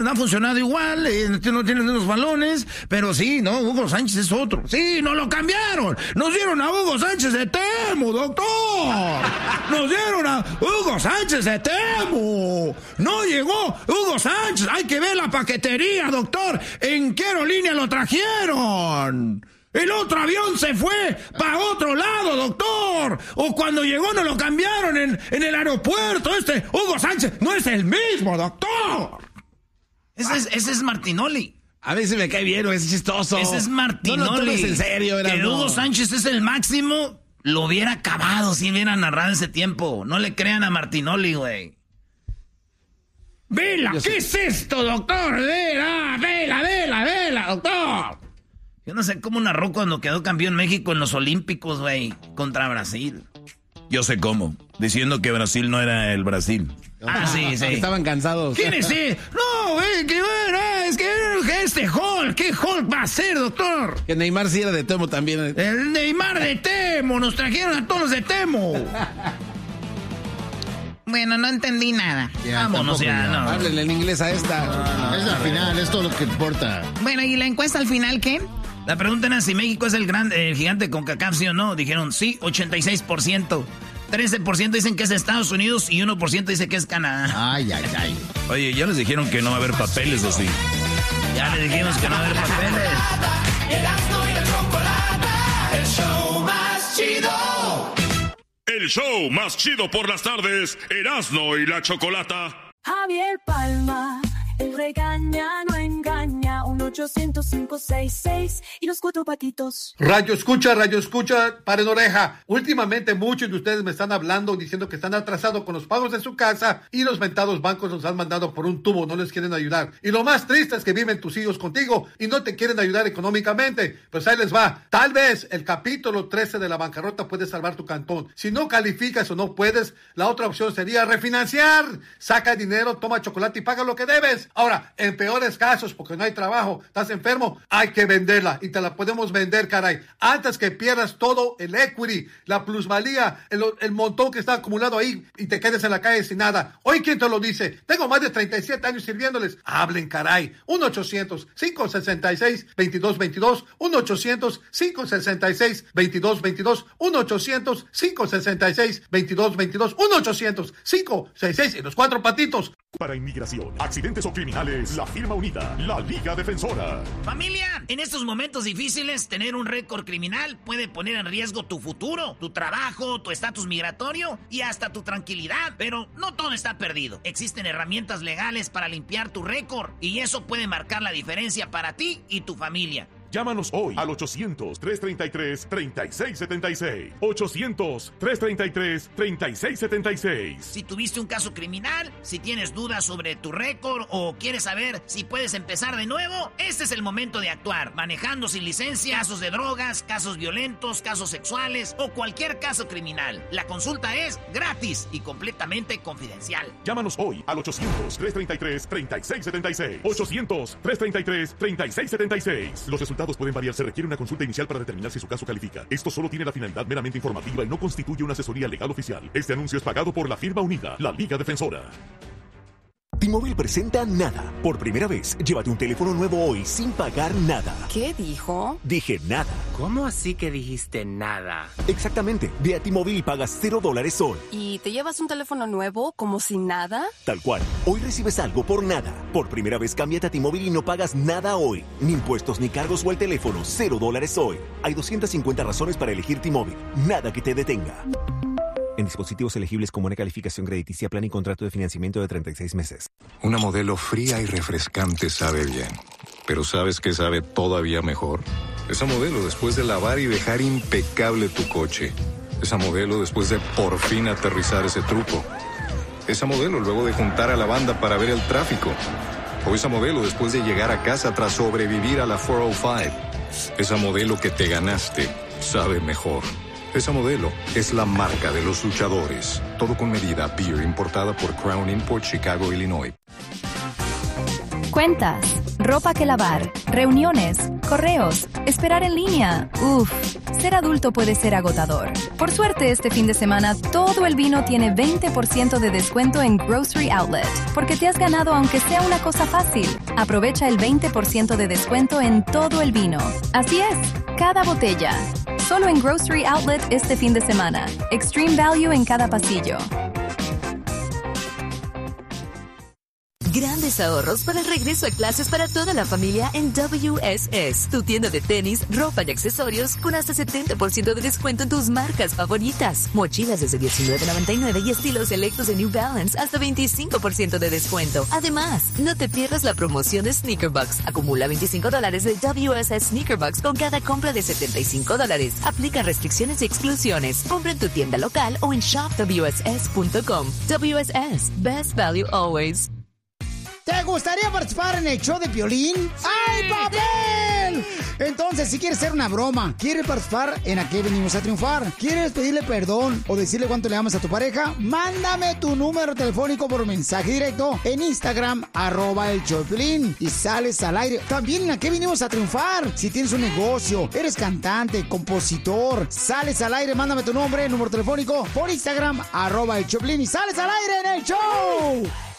no ha funcionado igual, no tiene los balones, pero sí, no, Hugo Sánchez es otro. Sí, nos lo cambiaron. Nos dieron a Hugo Sánchez de Temu, doctor. Nos dieron a Hugo Sánchez de Temu. No llegó Hugo Sánchez. Hay que ver la paquetería, doctor. ¿En qué aerolínea lo trajeron? El otro avión se fue para otro lado, doctor. O cuando llegó nos lo cambiaron en el aeropuerto. Hugo Sánchez no es el mismo, doctor. Ese es Martinoli. A mí se me cae bien, es chistoso. Ese es Martinoli. No lo tomes en serio, que Hugo Sánchez es el máximo, lo hubiera acabado si hubiera narrado ese tiempo. No le crean a Martinoli, güey. Vela, ¿qué es esto, doctor? Vela, doctor. Yo no sé cómo narró cuando quedó campeón México en los Olímpicos, güey, contra Brasil. Yo sé cómo, diciendo que Brasil no era el Brasil. Sí. Estaban cansados. ¿Quién es ese? No, güey, es que Hulk. ¿Qué Hulk va a ser, doctor? Que Neymar sí era de Temo también. El Neymar de Temo, nos trajeron a todos de Temo. Bueno, no entendí nada. Vámonos ya, no. Háblenle en inglés a esta. Es la final, es todo lo que importa. Bueno, ¿y la encuesta al final qué? La pregunta era si México es el gigante con CONCACAF, ¿sí o no? Dijeron sí, 86%. 13% dicen que es Estados Unidos y 1% dice que es Canadá. Ay. Oye, ¿ya les dijeron que no va a haber papeles o sí? Ya les dijimos que no va a haber papeles. El show más chido. El show más chido por las tardes, Erasmo y la Chocolata. Javier Palma, el regaña, no engaña, 1-800-566 y los 4 patitos. Radio escucha, paren oreja. Últimamente muchos de ustedes me están hablando diciendo que están atrasados con los pagos de su casa y los mentados bancos los han mandado por un tubo, no les quieren ayudar. Y lo más triste es que viven tus hijos contigo y no te quieren ayudar económicamente. Pues ahí les va. Tal vez el capítulo 13 de la bancarrota puede salvar tu cantón. Si no calificas o no puedes, la otra opción sería refinanciar. Saca dinero, toma chocolate y paga lo que debes. Ahora, en peores casos, porque no hay trabajo, estás enfermo, hay que venderla y te la podemos vender, caray. Antes que pierdas todo el equity, la plusvalía, el montón que está acumulado ahí y te quedes en la calle sin nada. Hoy, ¿quién te lo dice? Tengo más de 37 años sirviéndoles. Hablen, caray. 1-800-566-2222. 1-800-566-2222. 1-800-566-2222. 1-800-566 y los 4 patitos. Para inmigración, accidentes o criminales, la firma unida, la Liga Defensora. Familia, en estos momentos difíciles, tener un récord criminal puede poner en riesgo tu futuro, tu trabajo, tu estatus migratorio y hasta tu tranquilidad. Pero no todo está perdido. Existen herramientas legales para limpiar tu récord y eso puede marcar la diferencia para ti y tu familia. Llámanos hoy al 800-333-3676. 800-333-3676. Si tuviste un caso criminal, si tienes dudas sobre tu récord o quieres saber si puedes empezar de nuevo, este es el momento de actuar. Manejando sin licencia, casos de drogas, casos violentos, casos sexuales o cualquier caso criminal. La consulta es gratis y completamente confidencial. Llámanos hoy al 800-333-3676. 800-333-3676. Los resultados pueden variar. Se requiere una consulta inicial para determinar si su caso califica. Esto solo tiene la finalidad meramente informativa y no constituye una asesoría legal oficial. Este anuncio es pagado por la firma unida, la Liga Defensora. T-Mobile presenta Nada. Por primera vez, llévate un teléfono nuevo hoy sin pagar nada. ¿Qué dijo? Dije nada. ¿Cómo así que dijiste nada? Exactamente. Ve a T-Mobile y pagas $0 hoy. ¿Y te llevas un teléfono nuevo como sin nada? Tal cual. Hoy recibes algo por nada. Por primera vez, cámbiate a T-Mobile y no pagas nada hoy. Ni impuestos ni cargos o el teléfono. $0 hoy. Hay 250 razones para elegir T-Mobile. Nada que te detenga. En dispositivos elegibles con buena calificación crediticia, plan y contrato de financiamiento de 36 meses. Una modelo fría y refrescante sabe bien. Pero ¿sabes qué sabe todavía mejor? Esa modelo después de lavar y dejar impecable tu coche. Esa modelo después de por fin aterrizar ese truco. Esa modelo luego de juntar a la banda para ver el tráfico. O esa modelo después de llegar a casa tras sobrevivir a la 405. Esa modelo que te ganaste sabe mejor. Esa modelo es la marca de los luchadores. Todo con medida Beer, importada por Crown Import, Chicago, Illinois. Cuentas, ropa que lavar, reuniones, correos, esperar en línea. ser adulto puede ser agotador. Por suerte, este fin de semana, todo el vino tiene 20% de descuento en Grocery Outlet, porque te has ganado aunque sea una cosa fácil. Aprovecha el 20% de descuento en todo el vino. Así es, cada botella. Solo en Grocery Outlet este fin de semana. Extreme Value en cada pasillo. Grandes ahorros para el regreso a clases para toda la familia en WSS, tu tienda de tenis, ropa y accesorios con hasta 70% de descuento en tus marcas favoritas. Mochilas desde $19.99 y estilos selectos de New Balance hasta 25% de descuento. Además, no te pierdas la promoción de Sneaker Bucks. Acumula $25 de WSS Sneaker Bucks con cada compra de $75. Aplica restricciones y exclusiones. Compra en tu tienda local o en shopwss.com. WSS, best value always. ¿Te gustaría participar en el show de Piolín? ¡Ay, papel! Entonces, si quieres hacer una broma, quieres participar en ¿A qué venimos a triunfar? ¿Quieres pedirle perdón o decirle cuánto le amas a tu pareja? Mándame tu número telefónico por mensaje directo en Instagram, @el show de Piolín, y sales al aire. También en ¿A qué venimos a triunfar? Si tienes un negocio, eres cantante, compositor, sales al aire, mándame tu nombre, número telefónico por Instagram, @el show de Piolín, y sales al aire en el show.